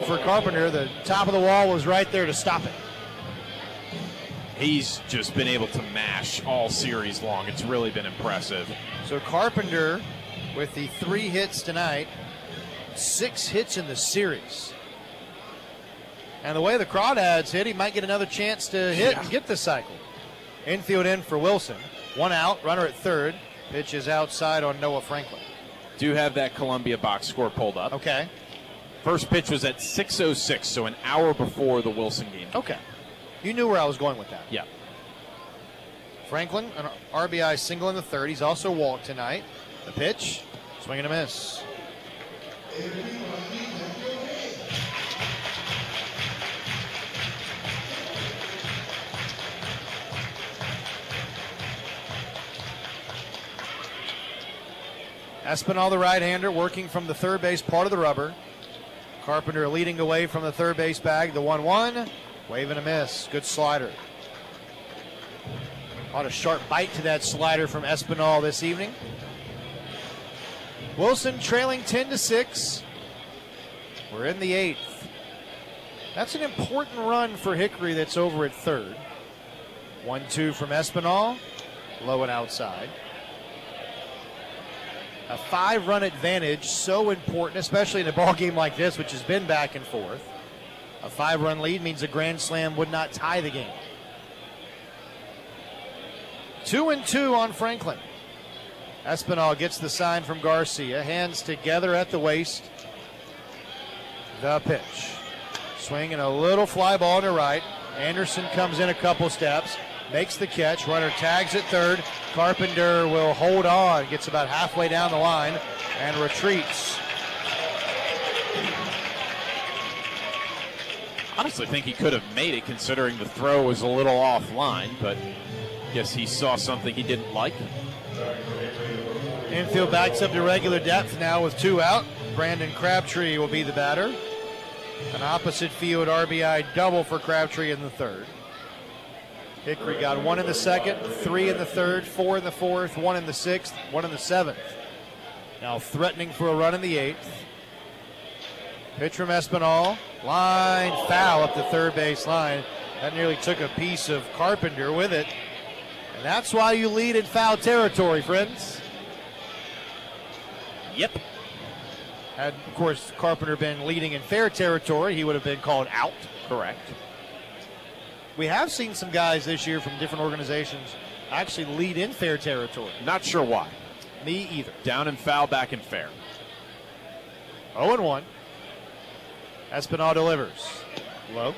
for Carpenter. The top of the wall was right there to stop it. He's just been able to mash all series long. It's really been impressive. So Carpenter, with the 3 hits tonight, 6 hits in the series. And the way the Crawdads hit, he might get another chance to hit and get the cycle. Infield in for Wilson. 1 out, runner at third. Pitch is outside on Noah Franklin. Do have that Columbia box score pulled up. Okay. First pitch was at 6:06, so an hour before the Wilson game. Okay. You knew where I was going with that. Yeah. Franklin, an RBI single in the third. He's also walked tonight. The pitch, swing and a miss. Espinal, the right-hander, working from the third base part of the rubber. Carpenter leading away from the third base bag. The 1-1. Wave and a miss. Good slider. A lot of sharp bite to that slider from Espinal this evening. Wilson trailing 10-6. We're in the 8th. That's an important run for Hickory that's over at third. 1-2 from Espinal. Low and outside. A 5-run advantage, so important, especially in a ball game like this, which has been back and forth. A 5-run lead means a grand slam would not tie the game. 2-2 on Franklin. Espinal gets the sign from Garcia. Hands together at the waist. The pitch. Swing and a little fly ball to right. Anderson comes in a couple steps. Makes the catch. Runner tags at third. Carpenter will hold on. Gets about halfway down the line and retreats. Honestly, think he could have made it considering the throw was a little offline, but guess he saw something he didn't like. Infield backs up to regular depth now with 2 out. Brandon Crabtree will be the batter. An opposite field RBI double for Crabtree in the third. Hickory got 1 in the second, 3 in the third, 4 in the fourth, 1 in the sixth, 1 in the seventh. Now threatening for a run in the 8th. Pitch from Espinal. Line foul up the third base line. That nearly took a piece of Carpenter with it. And that's why you lead in foul territory, friends. Yep. Had, of course, Carpenter been leading in fair territory, he would have been called out. Correct. We have seen some guys this year from different organizations actually lead in fair territory. Not sure why. Me either. Down and foul, back and fair. 0-1. Espinal delivers. Low.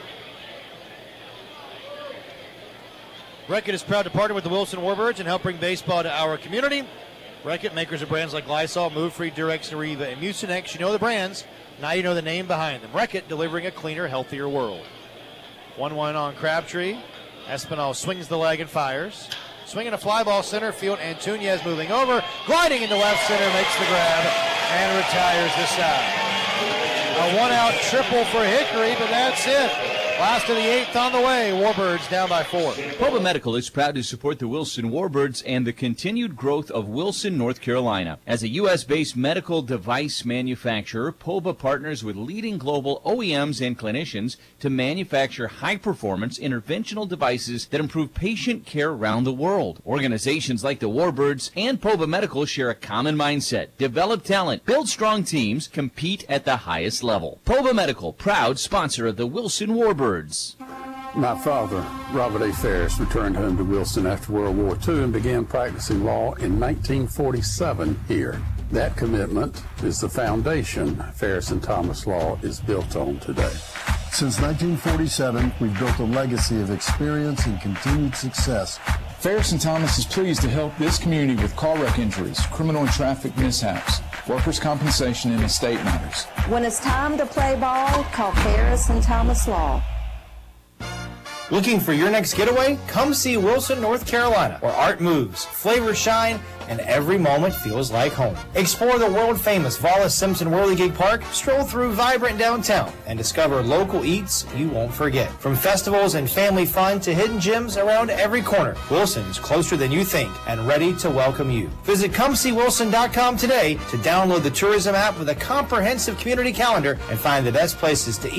Reckitt is proud to partner with the Wilson Warbirds and help bring baseball to our community. Reckitt, makers of brands like Lysol, Move Free, Durex, Nariva, and Mucinex. You know the brands. Now you know the name behind them. Reckitt, delivering a cleaner, healthier world. 1-1 on Crabtree. Espinal swings the leg and fires. Swinging a fly ball center field. Antunes moving over. Gliding into left center. Makes the grab and retires the side. A 1-out triple for Hickory, but that's it. Last of the 8th on the way. Warbirds down by 4. Poba Medical is proud to support the Wilson Warbirds and the continued growth of Wilson, North Carolina. As a U.S.-based medical device manufacturer, Poba partners with leading global OEMs and clinicians to manufacture high-performance interventional devices that improve patient care around the world. Organizations like the Warbirds and Poba Medical share a common mindset: develop talent, build strong teams, compete at the highest level. Poba Medical, proud sponsor of the Wilson Warbirds. My father, Robert A. Ferris, returned home to Wilson after World War II and began practicing law in 1947 here. That commitment is the foundation Ferris and Thomas Law is built on today. Since 1947, we've built a legacy of experience and continued success. Ferris and Thomas is pleased to help this community with car wreck injuries, criminal and traffic mishaps, workers' compensation, and estate matters. When it's time to play ball, call Ferris and Thomas Law. Looking for your next getaway? Come see Wilson, North Carolina, where art moves, flavors shine, and every moment feels like home. Explore the world-famous Wallace Simpson Whirligig Park, stroll through vibrant downtown, and discover local eats you won't forget. From festivals and family fun to hidden gems around every corner, Wilson is closer than you think and ready to welcome you. Visit ComeSeeWilson.com today to download the tourism app with a comprehensive community calendar and find the best places to eat